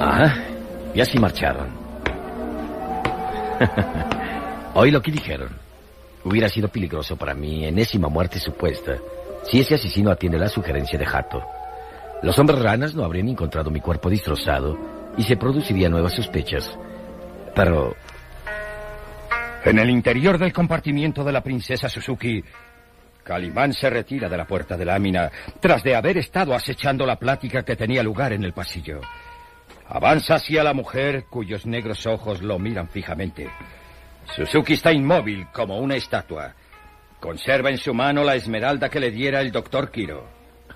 Ah, y así marcharon. Oí lo que dijeron. Hubiera sido peligroso para mí, enésima muerte supuesta, si ese asesino atiende la sugerencia de Hato. Los hombres ranas no habrían encontrado mi cuerpo destrozado y se producirían nuevas sospechas. Pero... En el interior del compartimiento de la princesa Suzuki, Calimán se retira de la puerta de lámina tras de haber estado acechando la plática que tenía lugar en el pasillo. Avanza hacia la mujer cuyos negros ojos lo miran fijamente. Suzuki está inmóvil como una estatua. Conserva en su mano la esmeralda que le diera el doctor Kiro.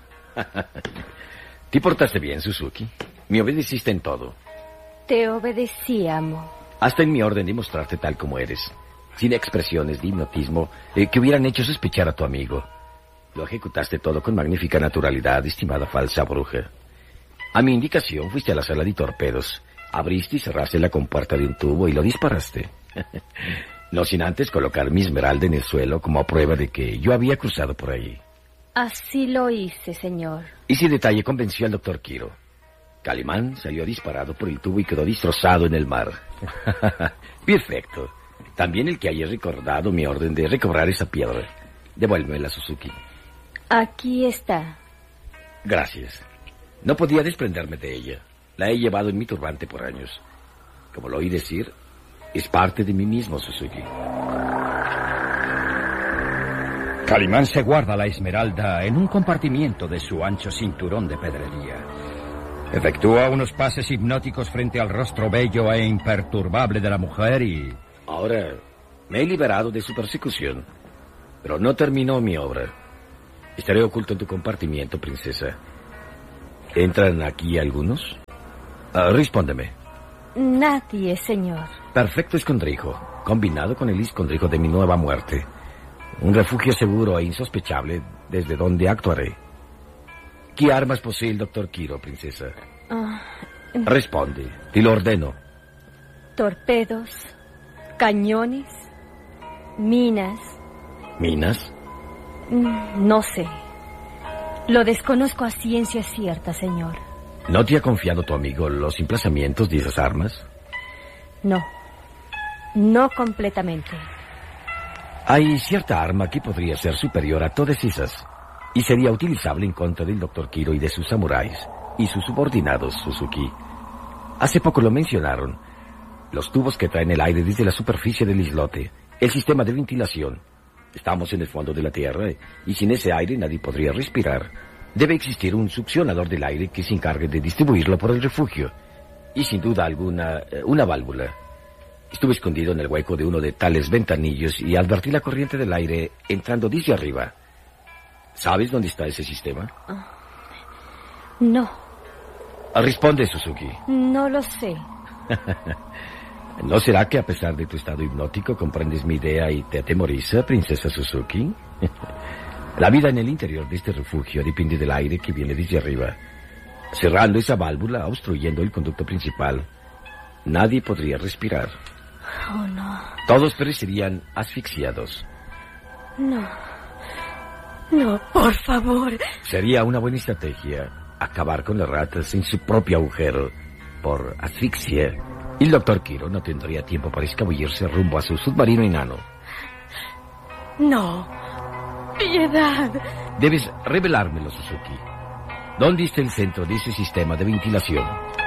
¿Te portaste bien, Suzuki? Me obedeciste en todo. Te obedecí, amo. Hasta en mi orden de mostrarte tal como eres, sin expresiones de hipnotismo que hubieran hecho sospechar a tu amigo. Lo ejecutaste todo con magnífica naturalidad, estimada falsa bruja. A mi indicación fuiste a la sala de torpedos, abriste y cerraste la compuerta de un tubo y lo disparaste. No sin antes colocar mi esmeralda en el suelo como prueba de que yo había cruzado por ahí. Así lo hice, señor. Ese detalle convenció al doctor Kiro. Calimán salió disparado por el tubo y quedó destrozado en el mar. Perfecto. También el que haya recordado mi orden de recobrar esa piedra. Devuélvemela, Suzuki. Aquí está. Gracias. No podía desprenderme de ella. La he llevado en mi turbante por años. Como lo oí decir, es parte de mí mismo, Suzuki. Calimán se guarda la esmeralda en un compartimiento de su ancho cinturón de pedrería. Efectúa unos pases hipnóticos frente al rostro bello e imperturbable de la mujer y... Ahora me he liberado de su persecución, pero no terminó mi obra. Estaré oculto en tu compartimiento, princesa. ¿Entran aquí algunos? Respóndeme. Nadie, señor. Perfecto escondrijo, combinado con el escondrijo de mi nueva muerte. Un refugio seguro e insospechable desde donde actuaré. ¿Qué armas posee el doctor Kiro, princesa? Responde, te lo ordeno. Torpedos, cañones, minas. ¿Minas? No sé. Lo desconozco a ciencia cierta, señor. ¿No te ha confiado tu amigo los emplazamientos de esas armas? No. No completamente. Hay cierta arma que podría ser superior a todas esas y sería utilizable en contra del doctor Kiro y de sus samuráis y sus subordinados, Suzuki. Hace poco lo mencionaron. Los tubos que traen el aire desde la superficie del islote, el sistema de ventilación. Estamos en el fondo de la tierra y sin ese aire nadie podría respirar. Debe existir un succionador del aire que se encargue de distribuirlo por el refugio. Y sin duda alguna, una válvula. Estuve escondido en el hueco de uno de tales ventanillos y advertí la corriente del aire entrando desde arriba. ¿Sabes dónde está ese sistema? No. Responde, Suzuki. No lo sé. ¿No será que a pesar de tu estado hipnótico comprendes mi idea y te atemoriza, princesa Suzuki? La vida en el interior de este refugio depende del aire que viene desde arriba. Cerrando esa válvula, obstruyendo el conducto principal, nadie podría respirar. Oh, no. Todos perecerían asfixiados. No. No, por favor. Sería una buena estrategia acabar con las ratas en su propio agujero por asfixia. Y el doctor Kiro no tendría tiempo para escabullirse rumbo a su submarino enano. No. Piedad. Debes revelármelo, Suzuki. ¿Dónde está el centro de ese sistema de ventilación?